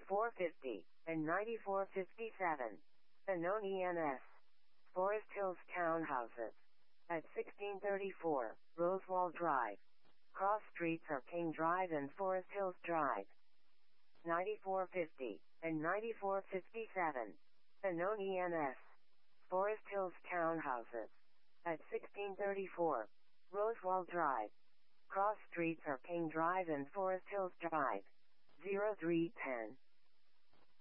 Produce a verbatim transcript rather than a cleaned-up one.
ninety-four fifty and ninety-four fifty-seven. Unknown E N S. Forest Hills Townhouses. At sixteen thirty-four, Rosewall Drive. Cross streets are King Drive and Forest Hills Drive. ninety-four fifty and ninety-four fifty-seven. Unknown E N S. Forest Hills Townhouses. At sixteen thirty-four, Rosewall Drive. Cross streets are King Drive and Forest Hills Drive. zero three ten.